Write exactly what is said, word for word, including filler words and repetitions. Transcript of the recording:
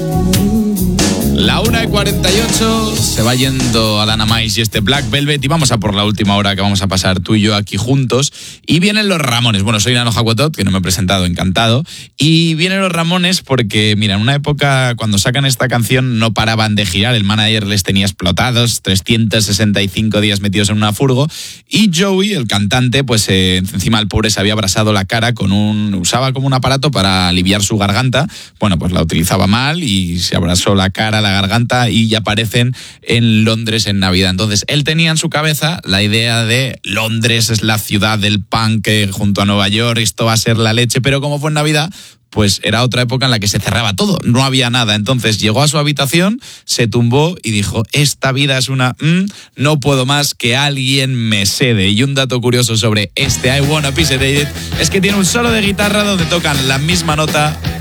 La una y cuarenta y ocho, se va yendo Alana Mais y este Black Velvet y vamos a por la última hora que vamos a pasar tú y yo aquí juntos. Y vienen los Ramones. Bueno, soy Nano Jacotot, que no me he presentado, encantado. Y vienen los Ramones porque, mira, en una época cuando sacan esta canción no paraban de girar. El manager les tenía explotados, trescientos sesenta y cinco días metidos en una furgo. Y Joey, el cantante, pues eh, encima el pobre se había abrasado la cara con un... Usaba como un aparato para aliviar su garganta. Bueno, pues la utilizaba mal y se abrasó la cara, la garganta y ya aparecen en Londres en Navidad. Entonces, él tenía en su cabeza la idea de Londres es la ciudad del punk junto a Nueva York, esto va a ser la leche, pero como fue en Navidad, pues era otra época en la que se cerraba todo, no había nada. Entonces llegó a su habitación, se tumbó y dijo, esta vida es una... Mm, no puedo más, que alguien me sede. Y un dato curioso sobre este I Wanna Piece of It es que tiene un solo de guitarra donde tocan la misma nota